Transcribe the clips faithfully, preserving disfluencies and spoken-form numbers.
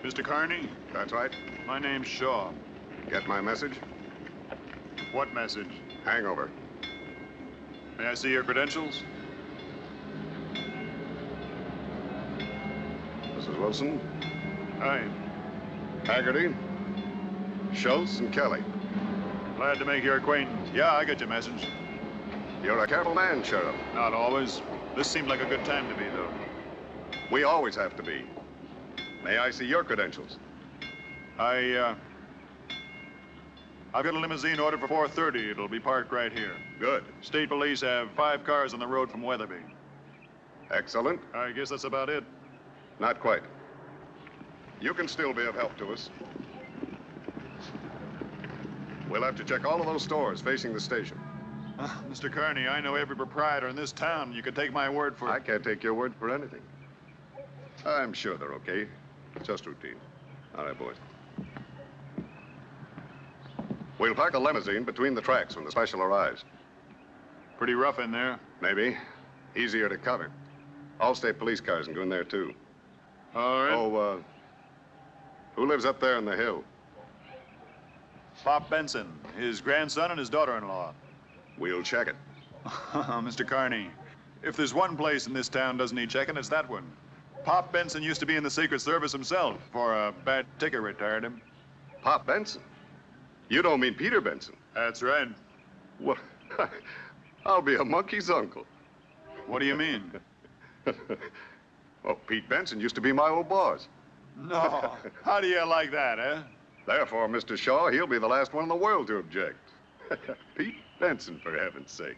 Mister Carney? That's right. My name's Shaw. Get my message? What message? Hangover. May I see your credentials? Missus Wilson, Hi. Haggerty, Schultz, and Kelly. Glad to make your acquaintance. Yeah, I got your message. You're a careful man, Sheriff. Not always. This seemed like a good time to be, though. We always have to be. May I see your credentials? I, uh... I've got a limousine ordered for four thirty. It'll be parked right here. Good. State police have five cars on the road from Weatherby. Excellent. I guess that's about it. Not quite. You can still be of help to us. We'll have to check all of those stores facing the station. Uh, Mister Carney, I know every proprietor in this town. You can take my word for it. I can't take your word for anything. I'm sure they're okay. Just routine. All right, boys. We'll park a limousine between the tracks when the special arrives. Pretty rough in there. Maybe. Easier to cover. All state police cars can go in there, too. All right. Oh, uh, who lives up there in the hill? Pop Benson, his grandson and his daughter-in-law. We'll check it. Mister Carney, if there's one place in this town doesn't need checking, it's that one. Pop Benson used to be in the Secret Service himself. For a bad ticker retired him. Pop Benson? You don't mean Peter Benson? That's right. What? I'll be a monkey's uncle. What do you mean? Well, Pete Benson used to be my old boss. No. How do you like that, eh? Therefore, Mister Shaw, he'll be the last one in the world to object. Pete Benson, for heaven's sake.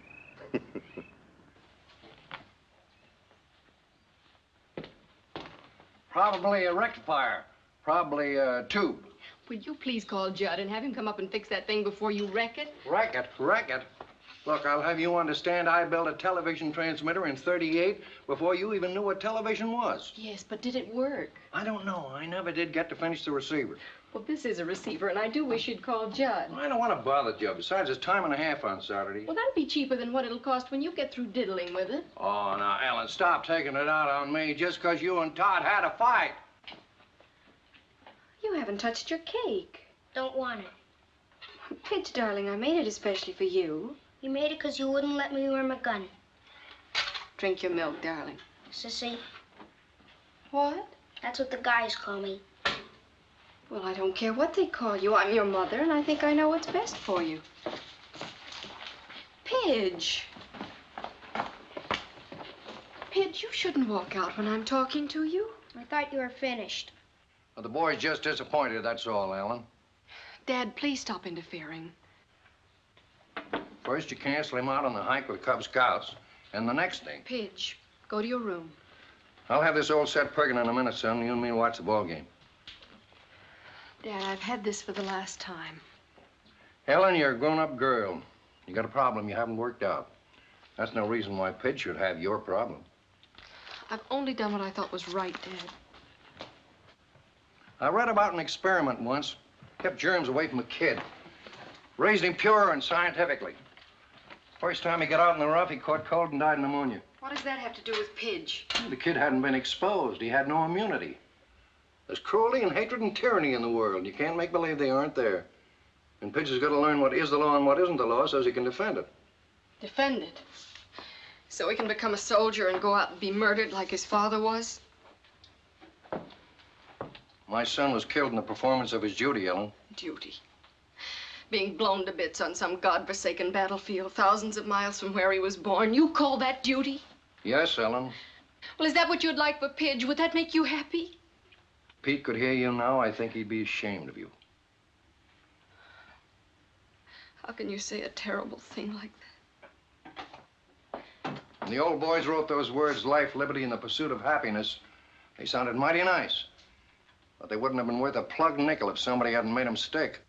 Probably a rectifier. Probably a tube. Would you please call Judd and have him come up and fix that thing before you wreck it? Wreck it? Wreck it? Look, I'll have you understand I built a television transmitter in thirty-eight before you even knew what television was. Yes, but did it work? I don't know. I never did get to finish the receiver. Well, this is a receiver, and I do wish you'd call Judd. I don't want to bother Joe. Besides, it's time and a half on Saturday. Well, that'd be cheaper than what it'll cost when you get through diddling with it. Oh, now, Ellen, stop taking it out on me just because you and Todd had a fight. You haven't touched your cake. Don't want it. Pitch, darling, I made it especially for you. You made it because you wouldn't let me wear my gun. Drink your milk, darling. Sissy, What? that's what the guys call me. Well, I don't care what they call you. I'm your mother, and I think I know what's best for you. Pidge. Pidge, you shouldn't walk out when I'm talking to you. I thought you were finished. Well, the boy's just disappointed, that's all, Ellen. Dad, please stop interfering. First, you cancel him out on the hike with Cub Scouts, and the next thing... Pidge, go to your room. I'll have this old set prigging in a minute, son. You and me watch the ball game. Dad, I've had this for the last time. Ellen, you're a grown-up girl. You got a problem you haven't worked out. That's no reason why Pidge should have your problem. I've only done what I thought was right, Dad. I read about an experiment once. Kept germs away from a kid. Raised him pure and scientifically. First time he got out in the rough, he caught cold and died of pneumonia. What does that have to do with Pidge? The kid hadn't been exposed. He had no immunity. There's cruelty and hatred and tyranny in the world. You can't make believe they aren't there. And Pidge has got to learn what is the law and what isn't the law so he can defend it. Defend it? So he can become a soldier and go out and be murdered like his father was? My son was killed in the performance of his duty, Ellen. Duty. Being blown to bits on some godforsaken battlefield thousands of miles from where he was born. You call that duty? Yes, Ellen. Well, is that what you'd like for Pidge? Would that make you happy? Pete could hear you now, I think he'd be ashamed of you. How can you say a terrible thing like that? When the old boys wrote those words, life, liberty, and the pursuit of happiness, they sounded mighty nice. But they wouldn't have been worth a plug nickel if somebody hadn't made them stick.